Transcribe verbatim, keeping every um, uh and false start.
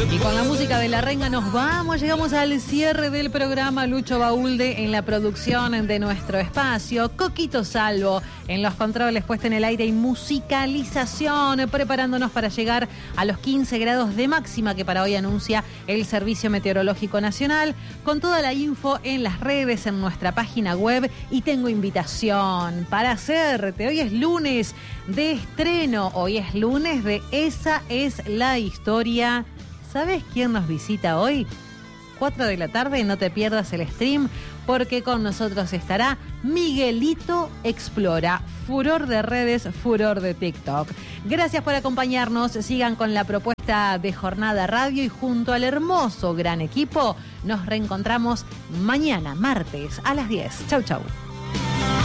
Y con la música de La Renga nos vamos, llegamos al cierre del programa. Lucho Baúlde en la producción de nuestro espacio, Coquito Salvo en los controles, puesta en el aire y musicalización, preparándonos para llegar a los quince grados de máxima que para hoy anuncia el Servicio Meteorológico Nacional, con toda la info en las redes, en nuestra página web. Y tengo invitación para hacerte, hoy es lunes de estreno, hoy es lunes de Esa es la Historia. ¿Sabes quién nos visita hoy? cuatro de la tarde, no te pierdas el stream, porque con nosotros estará Miguelito Explora, furor de redes, furor de TikTok. Gracias por acompañarnos, sigan con la propuesta de Jornada Radio y junto al hermoso gran equipo nos reencontramos mañana, martes, a las diez. Chau, chau.